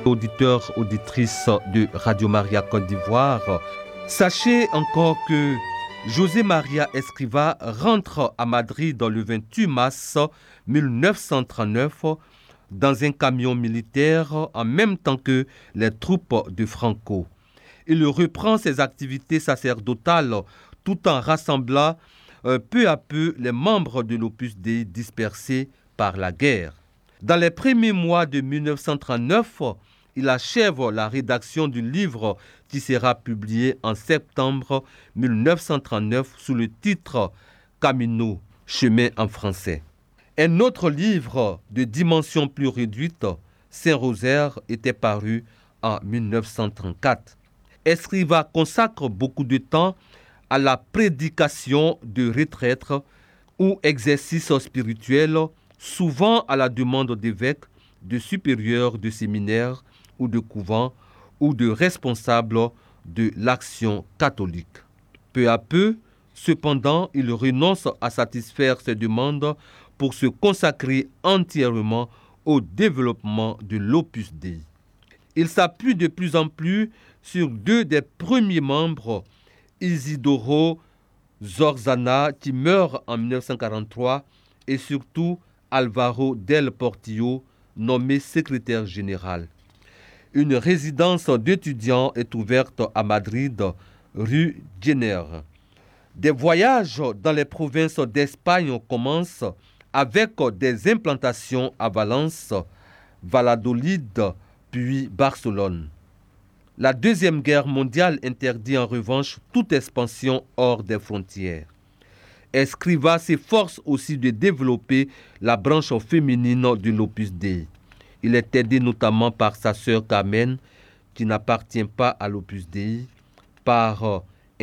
Auditeurs, auditrices de Radio Maria Côte d'Ivoire, sachez encore que José Maria Escrivá rentre à Madrid le 28 mars 1939 dans un camion militaire en même temps que les troupes de Franco. Il reprend ses activités sacerdotales tout en rassemblant peu à peu les membres de l'Opus Dei dispersés par la guerre. Dans les premiers mois de 1939, il achève la rédaction du livre qui sera publié en septembre 1939 sous le titre Camino, chemin en français. Un autre livre de dimension plus réduite, Saint-Rosaire, était paru en 1934. Escrivá consacre beaucoup de temps à la prédication de retraite ou exercice spirituel, souvent à la demande d'évêques, de supérieurs de séminaires ou de couvents ou de responsables de l'action catholique. Peu à peu, cependant, il renonce à satisfaire ces demandes pour se consacrer entièrement au développement de l'Opus Dei. Il s'appuie de plus en plus sur deux des premiers membres, Isidoro Zorzana, qui meurt en 1943, et surtout Alvaro del Portillo, nommé secrétaire général. Une résidence d'étudiants est ouverte à Madrid, rue Jenner. Des voyages dans les provinces d'Espagne commencent avec des implantations à Valence, Valladolid, puis Barcelone. La Deuxième Guerre mondiale interdit en revanche toute expansion hors des frontières. Escrivá s'efforce aussi de développer la branche féminine de l'Opus Dei. Il est aidé notamment par sa sœur Carmen, qui n'appartient pas à l'Opus Dei, par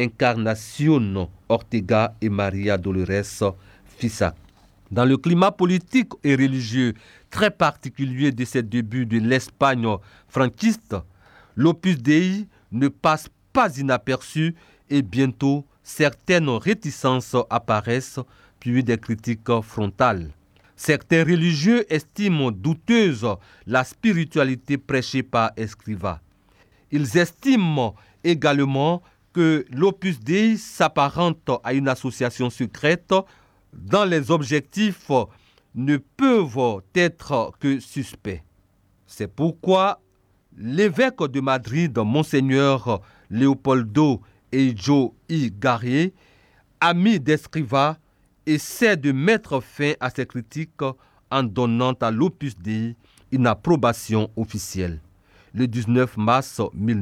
Encarnación Ortega et Maria Dolores Fisac. Dans le climat politique et religieux très particulier de ces débuts de l'Espagne franquiste, l'Opus Dei ne passe pas inaperçu et bientôt certaines réticences apparaissent, puis des critiques frontales. Certains religieux estiment douteuse la spiritualité prêchée par Escrivá. Ils estiment également que l'Opus Dei s'apparente à une association secrète dont les objectifs ne peuvent être que suspects. C'est pourquoi l'évêque de Madrid, Monseigneur Leopoldo Eijo y Garrié, ami d'Escrivá, essaie de mettre fin à ces critiques en donnant à l'Opus Dei une approbation officielle. Le 19 mars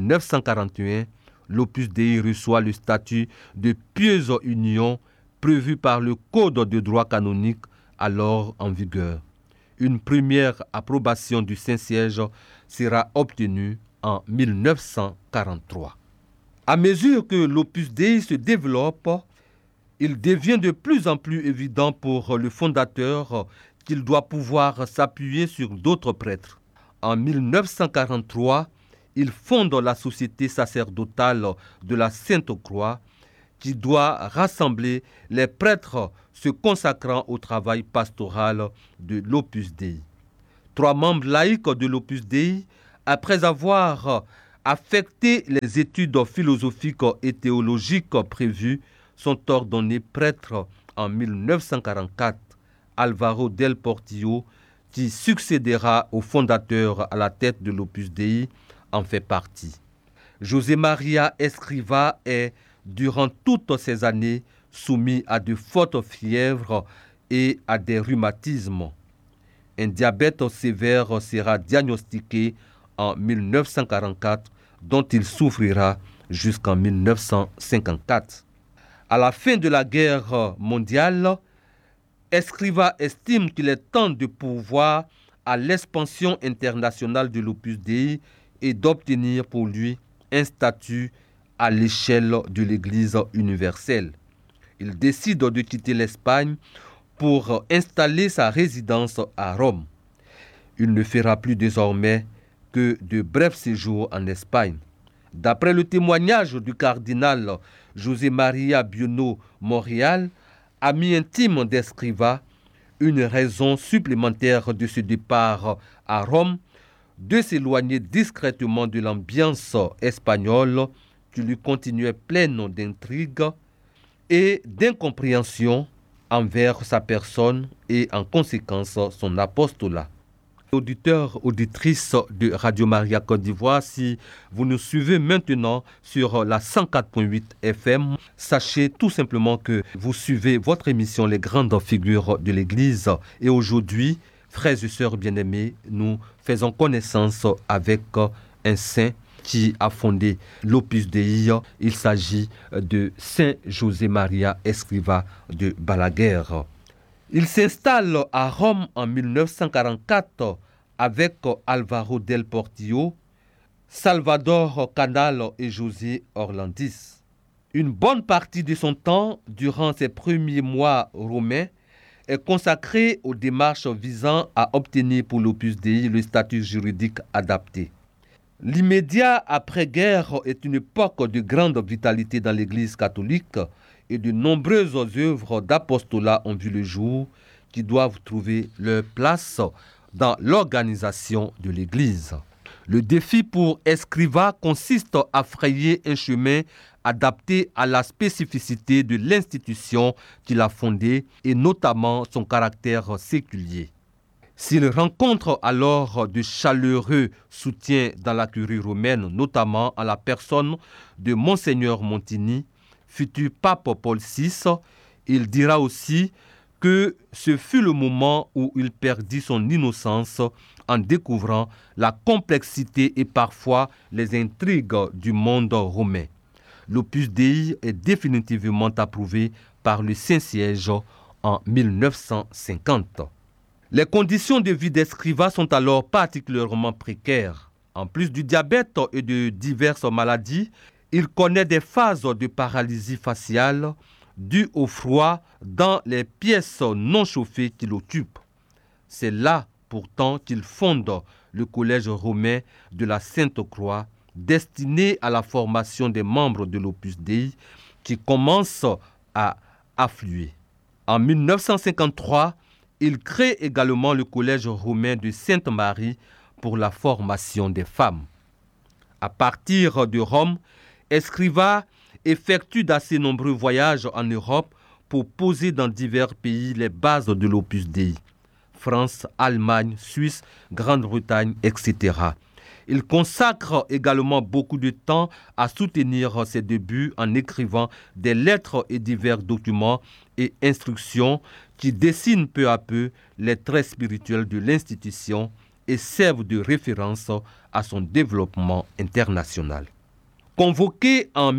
1941, l'Opus Dei reçoit le statut de pieuse union prévu par le Code de droit canonique alors en vigueur. Une première approbation du Saint-Siège sera obtenue en 1943. À mesure que l'Opus Dei se développe, il devient de plus en plus évident pour le fondateur qu'il doit pouvoir s'appuyer sur d'autres prêtres. En 1943, il fonde la Société sacerdotale de la Sainte-Croix, qui doit rassembler les prêtres se consacrant au travail pastoral de l'Opus Dei. 3 membres laïcs de l'Opus Dei, après avoir affecté les études philosophiques et théologiques prévues, sont ordonnés prêtres en 1944. Alvaro del Portillo, qui succédera au fondateur à la tête de l'Opus Dei, en fait partie. José Maria Escrivá est, durant toutes ces années, soumis à de fortes fièvres et à des rhumatismes. Un diabète sévère sera diagnostiqué en 1944, dont il souffrira jusqu'en 1954. À la fin de la guerre mondiale, Escrivá estime qu'il est temps de pourvoir à l'expansion internationale de l'Opus Dei et d'obtenir pour lui un statut à l'échelle de l'Église universelle. Il décide de quitter l'Espagne pour installer sa résidence à Rome. Il ne fera plus désormais que de brefs séjours en Espagne. D'après le témoignage du cardinal José Maria Biono Montréal, ami intime d'Escrivá, une raison supplémentaire de ce départ à Rome de s'éloigner discrètement de l'ambiance espagnole qui lui continuait pleine d'intrigues et d'incompréhension envers sa personne et en conséquence son apostolat. Auditeurs, auditrices de Radio Maria Côte d'Ivoire, si vous nous suivez maintenant sur la 104.8 FM, sachez tout simplement que vous suivez votre émission Les Grandes Figures de l'Église. Et aujourd'hui, frères et sœurs bien-aimés, nous faisons connaissance avec un saint qui a fondé l'Opus Dei. Il s'agit de Saint José Maria Escrivá de Balaguer. Il s'installe à Rome en 1944 avec Álvaro del Portillo, Salvador Canal et José Orlandis. Une bonne partie de son temps, durant ses premiers mois romains, est consacrée aux démarches visant à obtenir pour l'Opus Dei le statut juridique adapté. L'immédiat après-guerre est une époque de grande vitalité dans l'Église catholique et de nombreuses œuvres d'apostolat ont vu le jour qui doivent trouver leur place dans l'organisation de l'Église. Le défi pour Escrivá consiste à frayer un chemin adapté à la spécificité de l'institution qu'il a fondée et notamment son caractère séculier. S'il rencontre alors de chaleureux soutiens dans la curie romaine, notamment en la personne de Monseigneur Montini, futur pape Paul VI, il dira aussi que ce fut le moment où il perdit son innocence en découvrant la complexité et parfois les intrigues du monde romain. L'Opus Dei est définitivement approuvé par le Saint-Siège en 1950. Les conditions de vie d'Escrivá sont alors particulièrement précaires. En plus du diabète et de diverses maladies, il connaît des phases de paralysie faciale dues au froid dans les pièces non chauffées qu'il occupe. C'est là pourtant qu'il fonde le collège romain de la Sainte-Croix, destiné à la formation des membres de l'Opus Dei qui commence à affluer. En 1953, il crée également le collège romain de Sainte-Marie pour la formation des femmes. À partir de Rome, Escrivá effectue d'assez nombreux voyages en Europe pour poser dans divers pays les bases de l'Opus Dei. France, Allemagne, Suisse, Grande-Bretagne, etc. Il consacre également beaucoup de temps à soutenir ses débuts en écrivant des lettres et divers documents et instructions qui dessinent peu à peu les traits spirituels de l'institution et servent de référence à son développement international. Convoqué en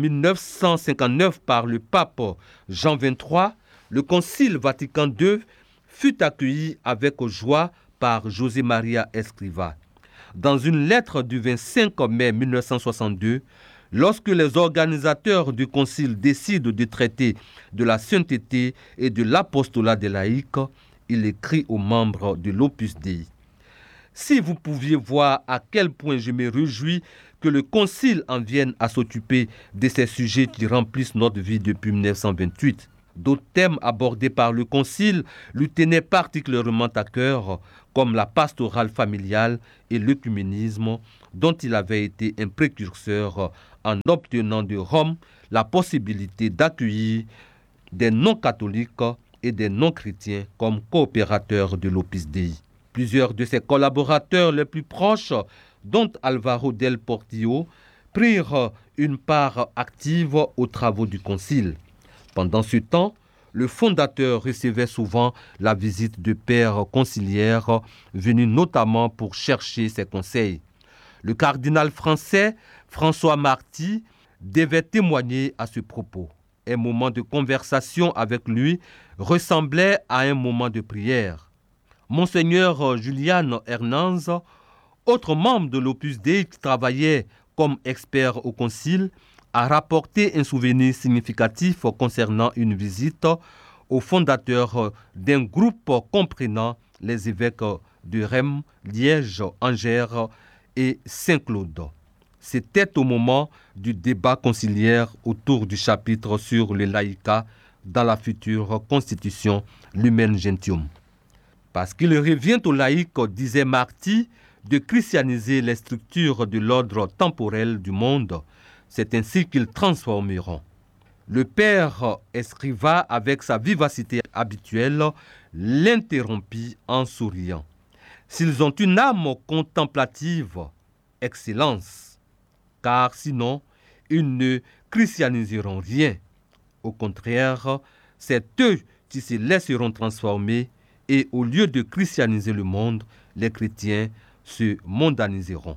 1959 par le pape Jean XXIII, le Concile Vatican II fut accueilli avec joie par José Maria Escrivá. Dans une lettre du 25 mai 1962, lorsque les organisateurs du Concile décident de traiter de la sainteté et de l'apostolat des laïcs, il écrit aux membres de l'Opus Dei. Si vous pouviez voir à quel point je me réjouis que le Concile en vienne à s'occuper de ces sujets qui remplissent notre vie depuis 1928. D'autres thèmes abordés par le Concile lui tenaient particulièrement à cœur, comme la pastorale familiale et l'œcuménisme, dont il avait été un précurseur en obtenant de Rome la possibilité d'accueillir des non-catholiques et des non-chrétiens comme coopérateurs de l'Opus Dei. Plusieurs de ses collaborateurs les plus proches, dont Álvaro del Portillo, prirent une part active aux travaux du Concile. Pendant ce temps, le fondateur recevait souvent la visite de pères conciliaires venus notamment pour chercher ses conseils. Le cardinal français François Marty devait témoigner à ce propos. Un moment de conversation avec lui ressemblait à un moment de prière. Monseigneur Julián Hernández, autre membre de l'Opus Dei qui travaillait comme expert au Concile, a rapporté un souvenir significatif concernant une visite au fondateur d'un groupe comprenant les évêques de Reims, Liège, Angers et Saint-Claude. C'était au moment du débat conciliaire autour du chapitre sur le laïcat dans la future constitution Lumen Gentium. Parce qu'il revient aux laïcs, disait Marty, de christianiser les structures de l'ordre temporel du monde. C'est ainsi qu'ils transformeront. Le père Escrivá, avec sa vivacité habituelle, l'interrompit en souriant. S'ils ont une âme contemplative, excellence, car sinon, ils ne christianiseront rien. Au contraire, c'est eux qui se laisseront transformer et au lieu de christianiser le monde, les chrétiens se mondaniseront.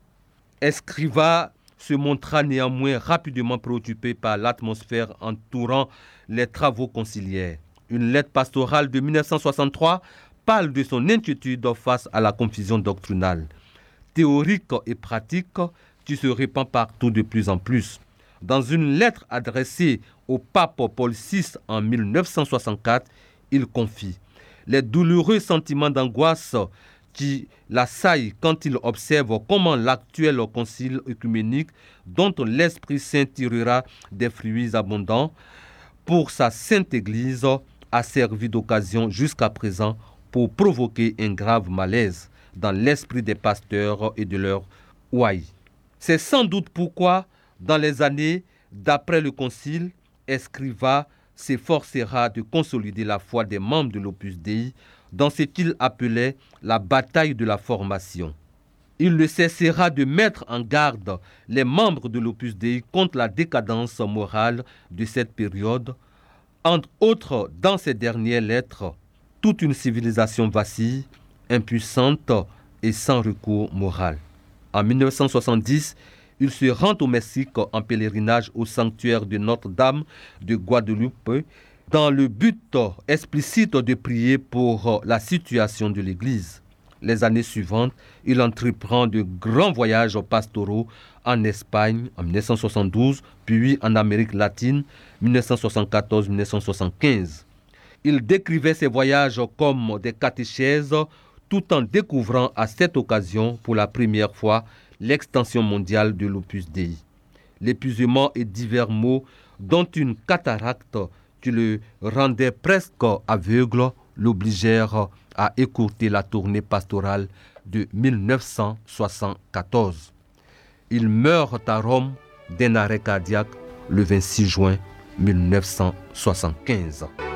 Escrivá se montra néanmoins rapidement préoccupé par l'atmosphère entourant les travaux conciliaires. Une lettre pastorale de 1963 parle de son inquiétude face à la confusion doctrinale, théorique et pratique, qui se répand partout de plus en plus. Dans une lettre adressée au pape Paul VI en 1964, il confie « Les douloureux sentiments d'angoisse qui l'assaillent quand il observe comment l'actuel concile œcuménique, dont l'Esprit Saint tirera des fruits abondants pour sa sainte Église, a servi d'occasion jusqu'à présent pour provoquer un grave malaise dans l'esprit des pasteurs et de leurs ouailles. C'est sans doute pourquoi, dans les années d'après le concile, Escrivá s'efforcera de consolider la foi des membres de l'Opus Dei dans ce qu'il appelait la bataille de la formation. Il ne cessera de mettre en garde les membres de l'Opus Dei contre la décadence morale de cette période. Entre autres, dans ses dernières lettres, toute une civilisation vacille, impuissante et sans recours moral. En 1970, il se rend au Mexique en pèlerinage au sanctuaire de Notre-Dame de Guadeloupe dans le but explicite de prier pour la situation de l'Église. Les années suivantes, il entreprend de grands voyages pastoraux en Espagne en 1972, puis en Amérique latine 1974-1975. Il décrivait ces voyages comme des catéchèses tout en découvrant à cette occasion pour la première fois l'extension mondiale de l'Opus Dei. L'épuisement et divers maux, dont une cataracte qui le rendait presque aveugle, l'obligèrent à écourter la tournée pastorale de 1974. Il meurt à Rome d'un arrêt cardiaque le 26 juin 1975.